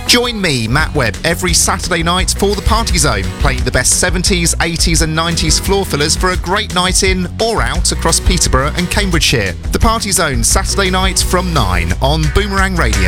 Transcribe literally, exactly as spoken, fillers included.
Join me, Matt Webb, every Saturday night for The Party Zone, playing the best seventies, eighties and nineties floor fillers for a great night in or out across Peterborough and Cambridgeshire. The Party Zone, Saturday night from nine on Boomerang Radio.